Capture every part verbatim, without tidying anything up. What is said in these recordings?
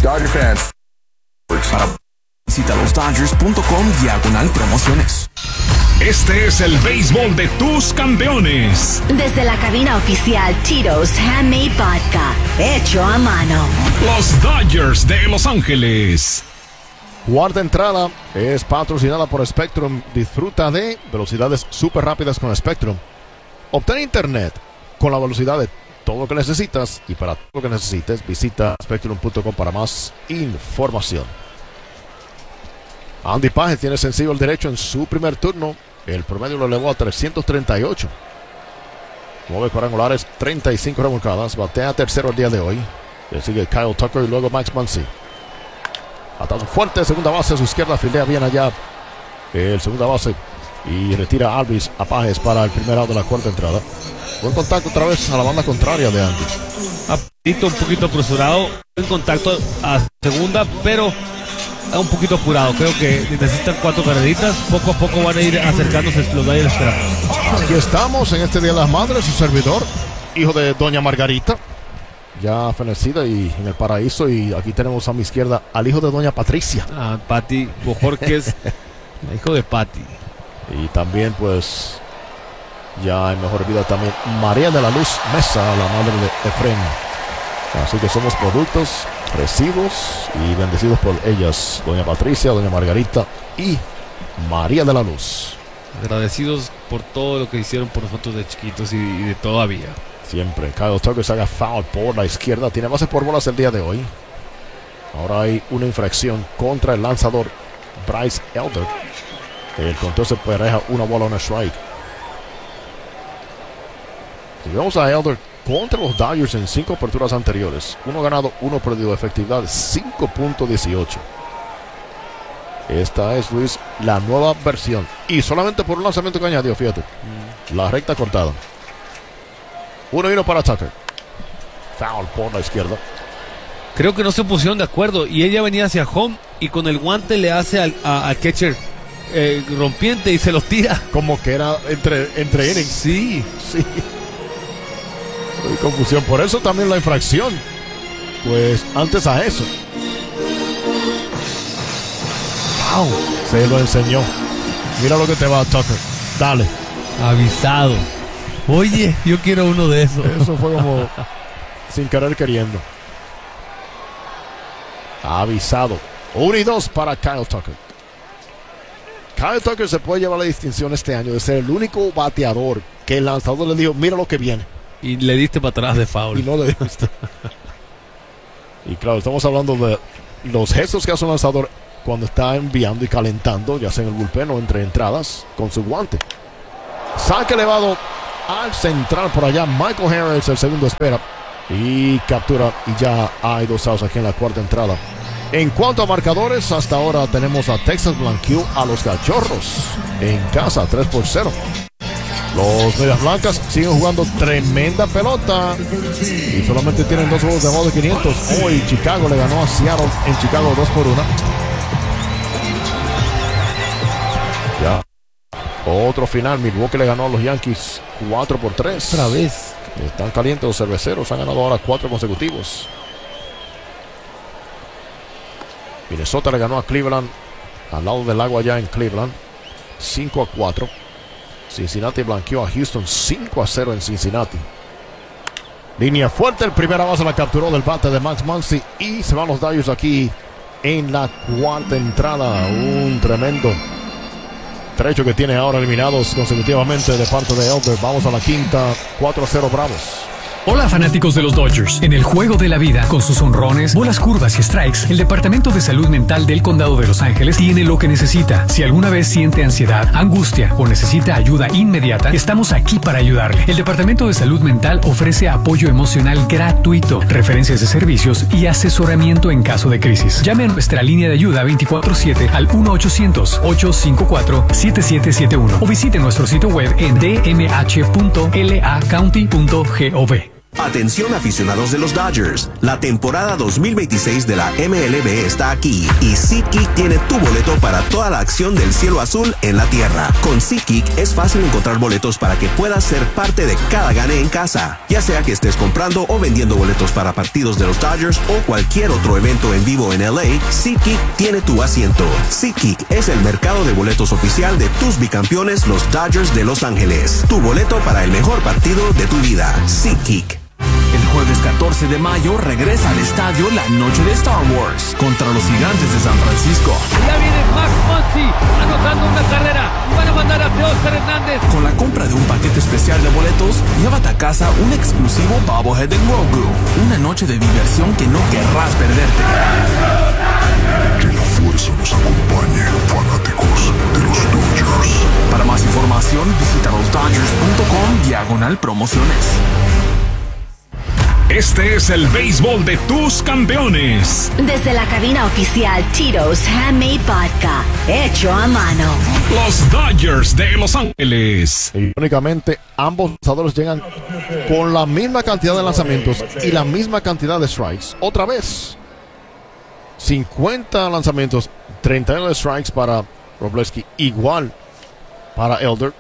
Dodger fans. Para visita los Dodgers punto com diagonal promociones. Este es el béisbol de tus campeones. Desde la cabina oficial Tito's Handmade Vodka, hecho a mano. Los Dodgers de Los Ángeles. Cuarta entrada es patrocinada por Spectrum. Disfruta de velocidades súper rápidas con Spectrum. Obtén internet con la velocidad de todo lo que necesitas, y para todo lo que necesites visita spectrum punto com para más información. Andy Pages tiene sencillo el derecho en su primer turno. El promedio lo elevó a trescientos treinta y ocho. nueve cuadrangulares, treinta y cinco remolcadas. Batea tercero el día de hoy. Le sigue Kyle Tucker y luego Max Muncy. Ataque fuerte, segunda base a su izquierda, fildea bien allá el segunda base y retira a Alvis a Pages para el primer out de la cuarta entrada. Buen contacto otra vez a la banda contraria de Andy. Apito, un poquito apresurado, buen contacto a segunda, pero un poquito apurado. Creo que necesitan cuatro carreritas, poco a poco van a ir acercándose, los va a ir esperando. Aquí estamos en este Día de las Madres, su servidor, hijo de Doña Margarita, ya fenecida y en el paraíso, y aquí tenemos a mi izquierda al hijo de Doña Patricia. Ah, Pati Bojorquez, hijo de Pati. Y también pues ya en mejor vida también María de la Luz Mesa, la madre de Efren. Así que somos productos, recibos y bendecidos por ellas, Doña Patricia, Doña Margarita y María de la Luz. Agradecidos por todo lo que hicieron por nosotros de chiquitos y, y de todavía. Siempre. Kyle Tucker se haga foul por la izquierda. Tiene bases por bolas el día de hoy. Ahora hay una infracción contra el lanzador Bryce Elder. El conteo se pareja una bola, una strike. Si vemos a Elder contra los Dodgers en cinco aperturas anteriores, uno ganado, uno perdido, efectividad cinco punto dieciocho. Esta es, Luis, la nueva versión. Y solamente por un lanzamiento que añadió, fíjate. Mm. La recta cortada. Uno y uno para Tucker. Foul por la izquierda. Creo que no se pusieron de acuerdo y ella venía hacia home y con el guante le hace al, a, al catcher eh, rompiente y se los tira. Como que era entre, entre innings. Sí, sí. Hay confusión. Por eso también la infracción. Pues antes a eso. Wow. Se lo enseñó. Mira lo que te va, Tucker. Dale. Avisado. Oye, yo quiero uno de esos. Eso fue como sin querer queriendo. Avisado. Uno y dos para Kyle Tucker. Kyle Tucker se puede llevar la distinción este año de ser el único bateador que el lanzador le dijo, mira lo que viene. Y le diste para atrás de foul. Y no le diste. Y claro, estamos hablando de los gestos que hace un lanzador cuando está enviando y calentando, ya sea en el bullpen o entre entradas, con su guante. Saque elevado al central por allá. Michael Harris, el segundo espera. Y captura. Y ya hay dos outs aquí en la cuarta entrada. En cuanto a marcadores, hasta ahora tenemos a Texas blanqueó a los Cachorros en casa, tres por cero. Los Medias Blancas siguen jugando tremenda pelota y solamente tienen dos juegos de más de quinientos. Hoy Chicago le ganó a Seattle en Chicago dos por uno. Ya. Otro final, Milwaukee le ganó a los Yankees cuatro por tres. Otra vez. Están calientes los cerveceros, han ganado ahora cuatro consecutivos. Minnesota le ganó a Cleveland, al lado del agua allá en Cleveland, cinco a cuatro. Cincinnati blanqueó a Houston cinco a cero en Cincinnati. Línea fuerte, el primera base la capturó del bate de Max Muncy y se van los Dodgers aquí en la cuarta entrada. Un tremendo trecho que tiene ahora eliminados consecutivamente de parte de Elder. Vamos a la quinta, cuatro a cero Bravos. Hola fanáticos de los Dodgers. En el juego de la vida, con sus honrones, bolas curvas y strikes, el Departamento de Salud Mental del Condado de Los Ángeles tiene lo que necesita. Si alguna vez siente ansiedad, angustia o necesita ayuda inmediata, estamos aquí para ayudarle. El Departamento de Salud Mental ofrece apoyo emocional gratuito, referencias de servicios y asesoramiento en caso de crisis. Llame a nuestra línea de ayuda veinticuatro siete al uno ochocientos, ocho cinco cuatro, siete siete siete uno o visite nuestro sitio web en d m h punto l a county punto gov. Atención aficionados de los Dodgers, la temporada dos mil veintiséis de la M L B está aquí y SeatGeek tiene tu boleto para toda la acción del cielo azul en la tierra. Con SeatGeek es fácil encontrar boletos para que puedas ser parte de cada gane en casa, ya sea que estés comprando o vendiendo boletos para partidos de los Dodgers o cualquier otro evento en vivo en L A. SeatGeek tiene tu asiento. SeatGeek es el mercado de boletos oficial de tus bicampeones, los Dodgers de Los Ángeles. Tu boleto para el mejor partido de tu vida. SeatGeek. El jueves catorce de mayo regresa al estadio la noche de Star Wars contra los Gigantes de San Francisco. Ya viene Max Muncy anotando una carrera y van a mandar a Oscar Hernández. Con la compra de un paquete especial de boletos, llévate a casa un exclusivo bobblehead de Grogu. Una noche de diversión que no querrás perderte. Que la fuerza nos acompañe, fanáticos de los Dodgers. Para más información, visita los dodgers punto com diagonal promociones. Este es el béisbol de tus campeones. Desde la cabina oficial Tito's Handmade Vodka, hecho a mano. Los Dodgers de Los Ángeles. Y únicamente ambos lanzadores llegan con la misma cantidad de lanzamientos y la misma cantidad de strikes. Otra vez. cincuenta lanzamientos, treinta y uno strikes para Wroblewski. Igual para Elder.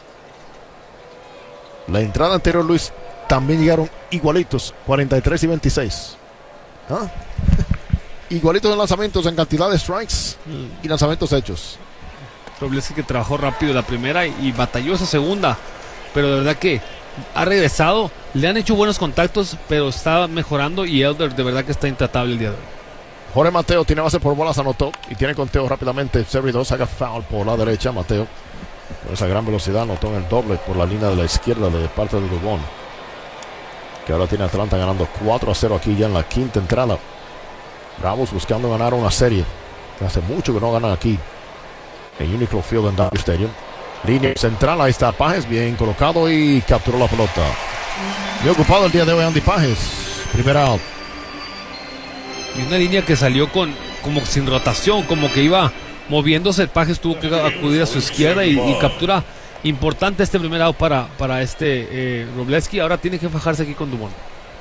La entrada anterior, Luis, también llegaron igualitos, cuarenta y tres y veintiséis. ¿Ah? Igualitos en lanzamientos, en cantidad de strikes y lanzamientos hechos. Wroblewski que trabajó rápido la primera y, y batalló esa segunda, pero de verdad que ha regresado, le han hecho buenos contactos, pero está mejorando y Elder de verdad que está intratable el día de hoy. Jorge Mateo tiene base por bolas, anotó y tiene conteo rápidamente. Servidor saca foul por la derecha. Mateo con esa gran velocidad anotó en el doble por la línea de la izquierda de parte de Dubón, que ahora tiene Atlanta ganando cuatro a cero aquí ya en la quinta entrada. Bravos buscando ganar una serie que hace mucho que no ganan aquí en Unicron Field en Dodger Stadium. Línea central, ahí está Pajes, bien colocado y capturó la pelota. Muy ocupado el día de hoy Andy Pajes. Primera out. Y una línea que salió con como sin rotación, como que iba moviéndose. El Pajes tuvo que acudir a su izquierda y, y captura importante este primer out para, para este eh, Wroblewski. Ahora tiene que fajarse aquí con Dumont.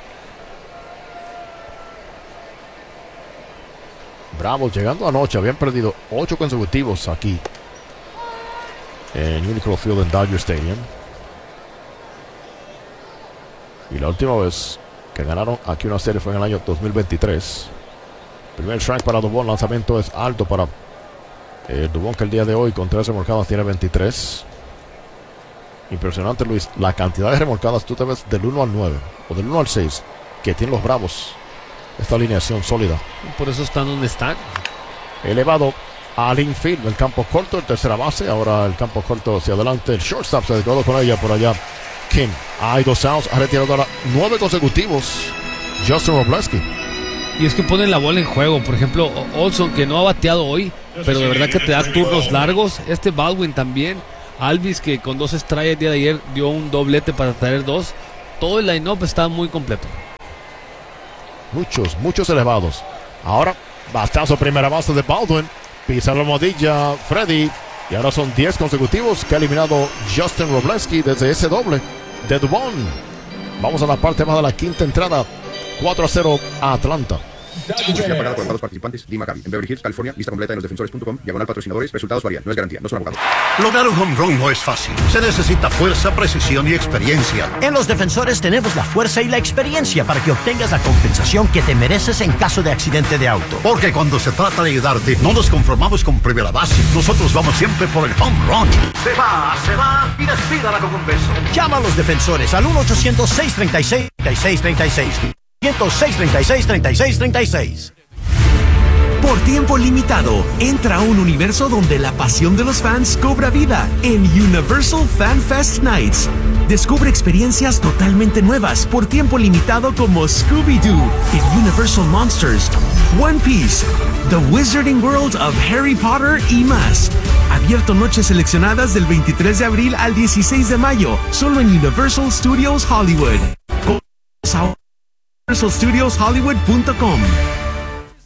Bravos llegando anoche, habían perdido ocho consecutivos aquí en Unicron Field en Dodger Stadium. Y la última vez que ganaron aquí una serie fue en el año dos mil veintitrés. Primer strike para Dubón, lanzamiento es alto para eh, Dubón, que el día de hoy con tres remolcadas tiene veintitrés. Impresionante, Luis, la cantidad de remolcadas. Tú te ves del uno al nueve o del uno al seis que tienen los Bravos. Esta alineación sólida. Por eso están donde están. Elevado al infield, el campo corto, el tercera base. Ahora el campo corto hacia adelante. El shortstop se quedó con ella por allá. King. Hay dos outs. Ha retirado ahora nueve consecutivos Justin Wroblewski. Y es que ponen la bola en juego. Por ejemplo, Olson, que no ha bateado hoy, pero de verdad que te da turnos largos. Este Baldwin también. Alvis, que con dos strikes el día de ayer dio un doblete para traer dos. Todo el line-up está muy completo. Muchos, muchos elevados. Ahora, bastazo primera base de Baldwin. Pisa la almohadilla Freddy. Y ahora son diez consecutivos que ha eliminado Justin Wroblewski desde ese doble de Dubón. Vamos a la parte más de la quinta entrada. cuatro a cero a Atlanta. Publicidad pagada por abogados participantes. Lee McCabe, en Beverly Hills, California. Lista completa en los defensores punto com. Diagonal patrocinadores. Resultados varían. No es garantía. No son abogados. Lograr un home run no es fácil. Se necesita fuerza, precisión y experiencia. En los defensores tenemos la fuerza y la experiencia para que obtengas la compensación que te mereces en caso de accidente de auto. Porque cuando se trata de ayudarte, no nos conformamos con primera base. Nosotros vamos siempre por el home run. Se va, se va y despídala con un beso. Llama a los defensores al uno ochocientos, seis treinta y seis, treinta y seis treinta y seis. seis treinta y seis, treinta y seis treinta y seis. Por tiempo limitado, entra a un universo donde la pasión de los fans cobra vida en Universal Fan Fest Nights. Descubre experiencias totalmente nuevas por tiempo limitado como Scooby-Doo en Universal Monsters, One Piece, The Wizarding World of Harry Potter y más. Abierto noches seleccionadas del veintitrés de abril al dieciséis de mayo, solo en Universal Studios Hollywood. universal studios hollywood punto com.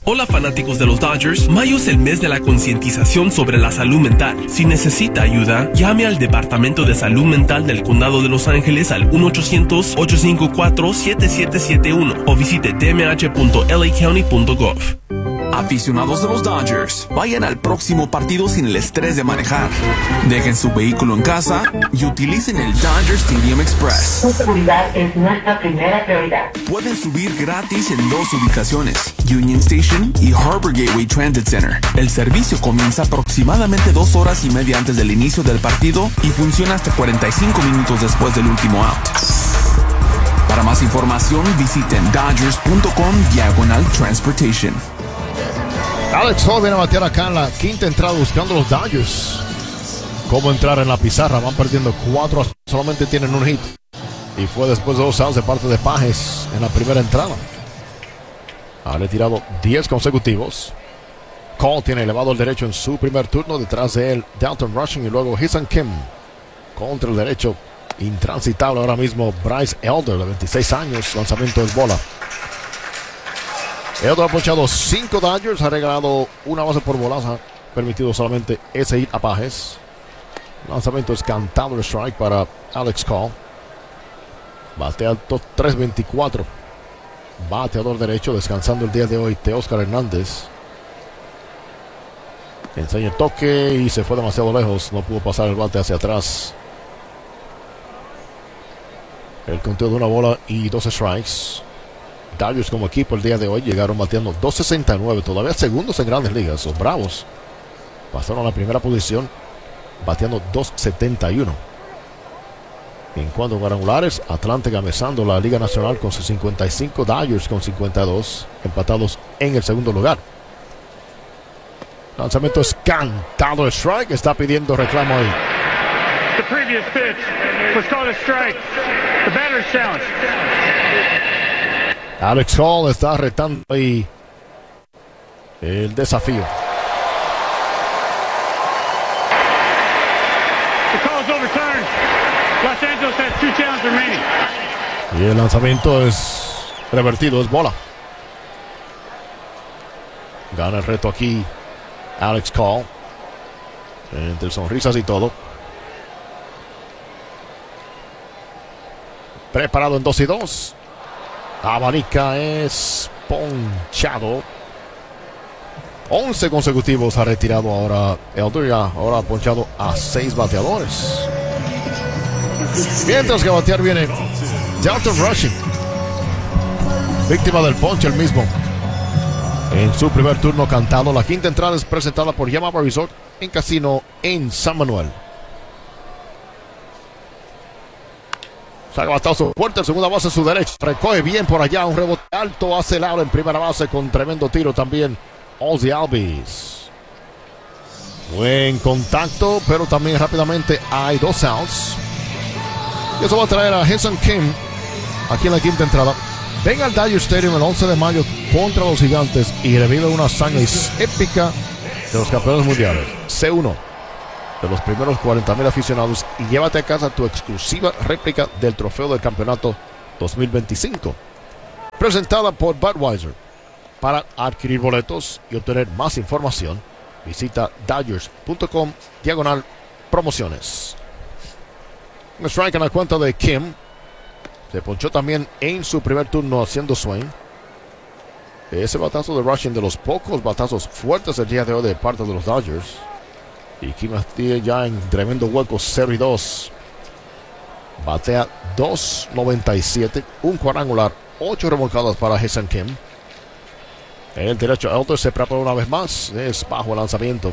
Hola fanáticos de los Dodgers, mayo es el mes de la concientización sobre la salud mental. Si necesita ayuda, llame al Departamento de Salud Mental del Condado de Los Ángeles al uno ochocientos, ocho cinco cuatro, siete siete siete uno o visite d m h punto l a county punto gov. Aficionados de los Dodgers, vayan al próximo partido sin el estrés de manejar. Dejen su vehículo en casa y utilicen el Dodger Stadium Express. Su seguridad es nuestra primera prioridad. Pueden subir gratis en dos ubicaciones, Union Station y Harbor Gateway Transit Center. El servicio comienza aproximadamente dos horas y media antes del inicio del partido y funciona hasta cuarenta y cinco minutos después del último out. Para más información, visiten dodgers punto com diagonal transportation. Alex Hall viene a batear acá en la quinta entrada buscando los Dodgers. ¿Cómo entrar en la pizarra? Van perdiendo cuatro, solamente tienen un hit. Y fue después de dos outs de parte de Pages en la primera entrada. Ha retirado diez consecutivos. Cole tiene elevado el derecho en su primer turno. Detrás de él, Dalton Rushing y luego Hyun-Soo Kim. Contra el derecho, intransitable ahora mismo Bryce Elder, de veintiséis años. Lanzamiento es bola. Elder ha ponchado cinco Dodgers, ha regalado una base por bolas, ha permitido solamente ese hit a Pages. Lanzamiento es cantado el strike para Alex Cole. Batea tres veinticuatro. Bateador derecho, descansando el día de hoy, Teóscar Hernández. Enseña el toque y se fue demasiado lejos. No pudo pasar el bate hacia atrás. El conteo de una bola y dos strikes. Dodgers como equipo el día de hoy llegaron bateando dos sesenta y nueve, todavía segundos en Grandes Ligas. Los Bravos pasaron a la primera posición bateando dos setenta y uno. En cuanto a cuadrangulares, Atlanta encabezando la Liga Nacional con sus cincuenta y cinco, Dodgers con cincuenta y dos, empatados en el segundo lugar. Lanzamiento es cantado, strike, está pidiendo reclamo ahí. The previous pitch was called a strike. The batter's challenge. Alex Hall está retando ahí el desafío. The call is overturned. Los Angeles has two challenges remaining. Y el lanzamiento es revertido, es bola. Gana el reto aquí Alex Cole, entre sonrisas y todo. Preparado en dos y dos. Abanica es ponchado. once consecutivos ha retirado ahora Elder. Ahora ha ponchado a seis bateadores. Mientras que a batear viene Dalton Rushing, víctima del ponche el mismo en su primer turno cantado. La quinta entrada es presentada por Yamaha Resort en Casino en San Manuel. Saca batazo fuerte en segunda base a su derecha. Recoge bien por allá. Un rebote alto hacia el lado en primera base con tremendo tiro también Ozzy Albies. Buen contacto, pero también rápidamente hay dos outs. Y eso va a traer a Hyun-Soo Kim aquí en la quinta entrada. Venga al Dodger Stadium el once de mayo contra los Gigantes y revive una hazaña épica de los campeones mundiales. C uno de los primeros cuarenta mil aficionados y llévate a casa tu exclusiva réplica del trofeo del campeonato dos mil veinticinco. Presentada por Budweiser. Para adquirir boletos y obtener más información, visita dodgers punto com diagonal promociones. Un strike en la cuenta de Kim. Se ponchó también en su primer turno haciendo swing. Ese batazo de Rushing, de los pocos batazos fuertes el día de hoy de parte de los Dodgers. Y Kim Castillo ya en tremendo hueco, cero y dos. Batea dos noventa y siete, un cuadrangular, ocho remolcadas para Hyun-Soo Kim. El derecho Elder se prepara una vez más, es bajo el lanzamiento.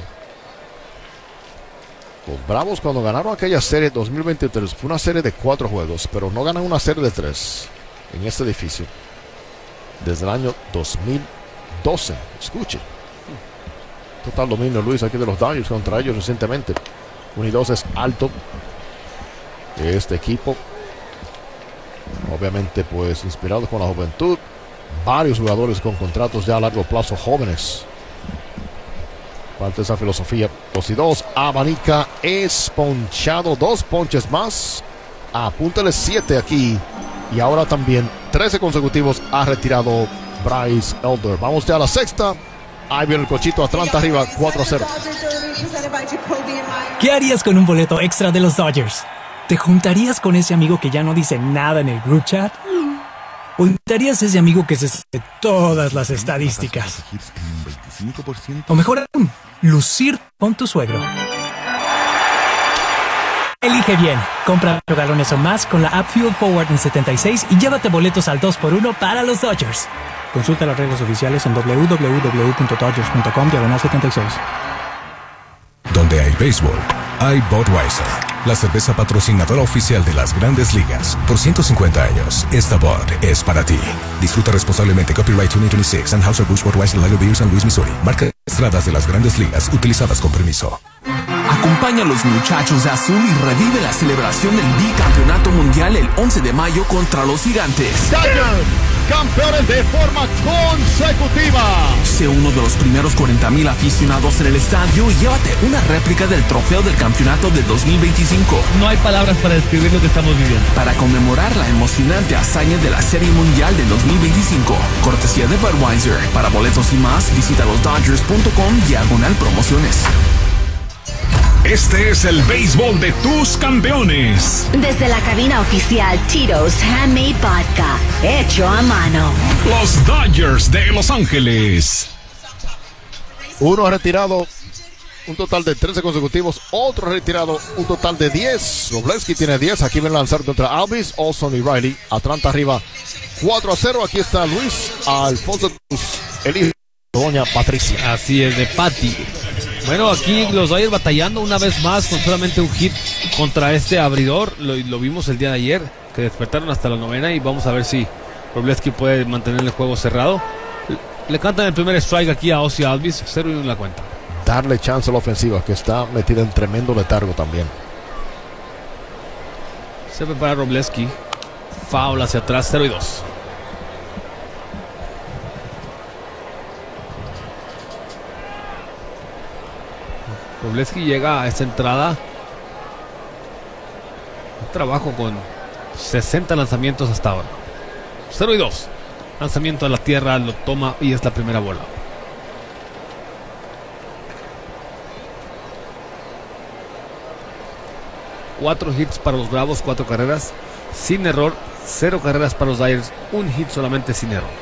Los Bravos, cuando ganaron aquella serie dos mil veintitrés, fue una serie de cuatro juegos, pero no ganan una serie de tres en este edificio desde el año dos mil doce. Escuche. Total dominio, Luis, aquí de los Dodgers contra ellos recientemente. uno y dos es alto. Este equipo, obviamente, pues inspirado con la juventud. Varios jugadores con contratos ya a largo plazo, jóvenes. Parte de esa filosofía. dos y dos. Abanica es ponchado. Dos ponches más. Apúntale siete aquí. Y ahora también trece consecutivos ha retirado Bryce Elder. Vamos ya a la sexta. Ahí viene el cochito, Atlanta arriba cuatro a cero. ¿Qué harías con un boleto extra de los Dodgers? ¿Te juntarías con ese amigo que ya no dice nada en el group chat? ¿O invitarías a ese amigo que se sabe todas las estadísticas? O mejor aún, lucir con tu suegro. Elige bien. Compra ocho galones o más con la app Fuel Forward en setenta y seis y llévate boletos al dos por uno para los Dodgers. Consulta las reglas oficiales en doble u doble u doble u punto dodgers punto com diagonal setenta y seis. Donde hay béisbol, hay Budweiser, la cerveza patrocinadora oficial de las Grandes Ligas. Por ciento cincuenta años, esta Bud es para ti. Disfruta responsablemente. Copyright veinte veintiséis. Anheuser-Busch Budweiser Lager Beer San Luis, Missouri. Marca registradas de las Grandes Ligas utilizadas con permiso. Acompaña a los muchachos de azul y revive la celebración del bicampeonato mundial el once de mayo contra los Gigantes. Dodgers, campeones de forma consecutiva. Sé uno de los primeros cuarenta mil aficionados en el estadio y llévate una réplica del trofeo del campeonato de dos mil veinticinco. No hay palabras para describir lo que estamos viviendo. Para conmemorar la emocionante hazaña de la Serie Mundial del dos mil veinticinco. Cortesía de Budweiser. Para boletos y más, visita los dodgers punto com diagonal promociones. Este es el béisbol de tus campeones. Desde la cabina oficial Tito's Handmade Vodka, hecho a mano. Los Dodgers de Los Ángeles. Uno ha retirado un total de trece consecutivos. Otro ha retirado un total de diez. Robleski tiene diez. Aquí ven lanzar contra Alvis, Olson y Riley. Atlanta arriba cuatro a cero. Aquí está Luis Alfonso, el hijo de doña Patricia. Así es, de Patty. Bueno, aquí los Dodgers batallando una vez más con solamente un hit contra este abridor. Lo, lo vimos el día de ayer, que despertaron hasta la novena y vamos a ver si Robleski puede mantener el juego cerrado. Le, le cantan el primer strike aquí a Ozzy Alvis, cero y uno en la cuenta. Darle chance a la ofensiva, que está metida en tremendo letargo también. Se prepara Robleski. Foul hacia atrás, cero y dos. Robleski llega a esta entrada. Un trabajo con sesenta lanzamientos hasta ahora. cero y dos. Lanzamiento a la tierra, lo toma y es la primera bola. Cuatro hits para los Bravos, cuatro carreras sin error, cero carreras para los Dodgers, un hit solamente sin error.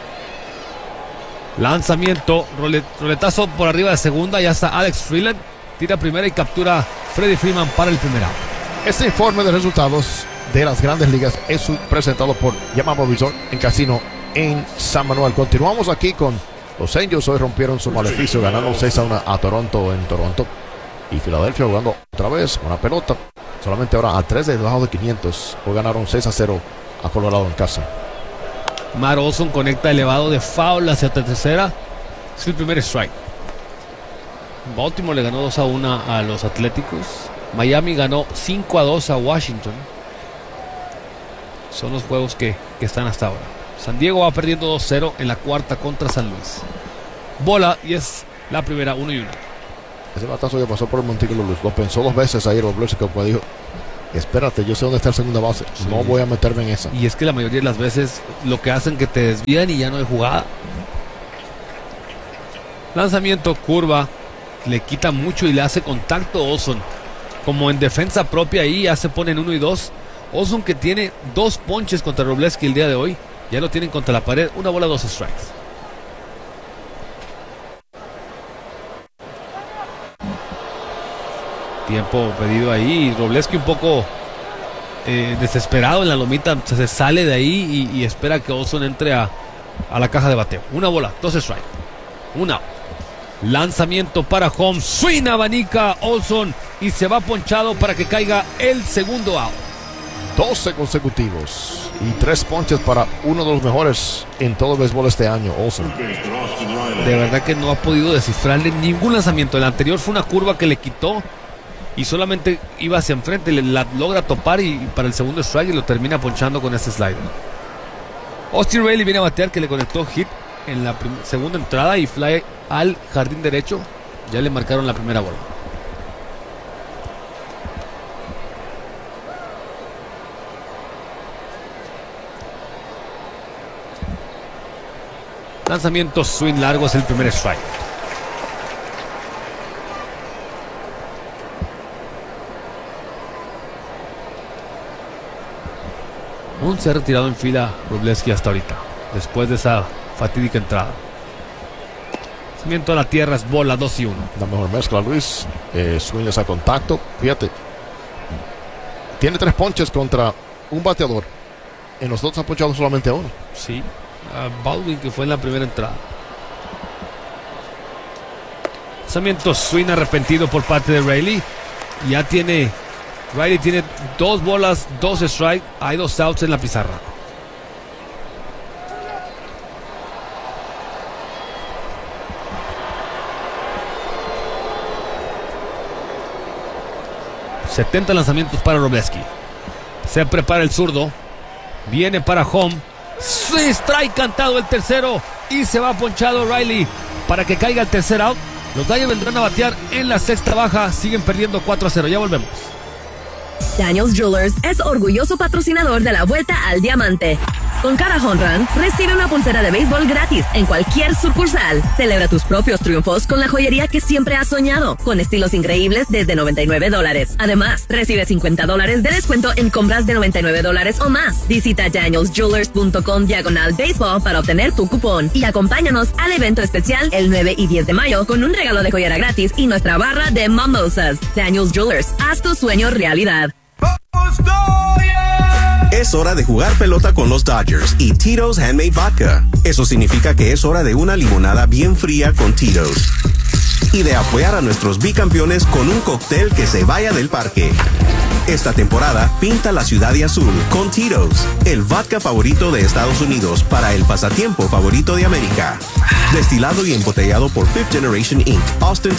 Lanzamiento, rolet, roletazo por arriba de segunda, ya está Alex Freeland. Tira primera y captura Freddie Freeman para el primer out. Este informe de resultados de las Grandes Ligas es presentado por Yamaha Resort en Casino en San Manuel. Continuamos aquí con los Angels. Hoy rompieron su maleficio, ganaron seis a uno a Toronto en Toronto. Y Filadelfia jugando otra vez con la pelota. Solamente ahora a tres de debajo de quinientos. Hoy ganaron seis a cero a Colorado en casa. Matt Olson conecta elevado de foul hacia tercera. Es el primer strike. Baltimore le ganó dos a uno a los Atléticos. Miami ganó cinco a dos a Washington. Son los juegos que, que están hasta ahora. San Diego va perdiendo dos cero en la cuarta contra San Luis. Bola y es la primera, uno y uno. Ese batazo que pasó por el montículo, lo pensó dos veces ahí Robleski, que dijo: espérate, yo sé dónde está el segunda base, sí. No voy a meterme en esa. Y es que la mayoría de las veces lo que hacen que te desvían y ya no hay jugada. Lanzamiento, curva, le quita mucho y le hace contacto Olson. Como en defensa propia ahí ya se ponen uno y dos. Olson, que tiene dos ponches contra Robleski el día de hoy, ya lo tienen contra la pared. Una bola, dos strikes. Tiempo pedido ahí. Robleski un poco eh, desesperado en la lomita. Se sale de ahí y, y espera que Olson entre a, a la caja de bateo. Una bola, dos strikes. Una. Lanzamiento para home. Swing, abanica Olson y se va ponchado para que caiga el segundo out. doce consecutivos y tres ponches para uno de los mejores en todo el béisbol este año, Olson. De verdad que no ha podido descifrarle ningún lanzamiento. El anterior fue una curva que le quitó y solamente iba hacia enfrente, le, la logra topar y, y para el segundo strike y lo termina ponchando con ese slider. Austin Riley viene a batear, que le conectó hit en la segunda entrada y fly al jardín derecho. Ya le marcaron la primera bola. Lanzamiento swing largo es el primer strike. Aún se ha retirado en fila Wroblewski hasta ahorita, después de esa fatídica entrada. Lanzamiento a la tierra es bola, dos y uno. La mejor mezcla, Luis. Eh, swing es a contacto. Fíjate. Tiene tres ponches contra un bateador. En los dos ha ponchado solamente a uno. Sí. A Baldwin, que fue en la primera entrada. Lanzamiento swing arrepentido por parte de Riley. Ya tiene. Riley tiene dos bolas, dos strikes. Hay dos outs en la pizarra. setenta lanzamientos para Wroblewski. Se prepara el zurdo. Viene para home. Strike cantado el tercero. Y se va ponchado Riley para que caiga el tercer out. Los Dodgers vendrán a batear en la sexta baja. Siguen perdiendo cuatro a cero. Ya volvemos. Daniels Jewelers es orgulloso patrocinador de la Vuelta al Diamante. Con cada home run, recibe una pulsera de béisbol gratis en cualquier sucursal. Celebra tus propios triunfos con la joyería que siempre has soñado, con estilos increíbles desde noventa y nueve dólares. Además, recibe cincuenta dólares de descuento en compras de noventa y nueve dólares o más. Visita daniels jewelers punto com diagonal béisbol para obtener tu cupón y acompáñanos al evento especial el nueve y diez de mayo con un regalo de joyera gratis y nuestra barra de mimosas. Daniels Jewelers, haz tu sueño realidad. Es hora de jugar pelota con los Dodgers y Tito's Handmade Vodka. Eso significa que es hora de una limonada bien fría con Tito's. Y de apoyar a nuestros bicampeones con un cóctel que se vaya del parque. Esta temporada, pinta la ciudad de azul con Tito's, el vodka favorito de Estados Unidos para el pasatiempo favorito de América. Destilado y embotellado por Fifth Generation incorporated, Austin,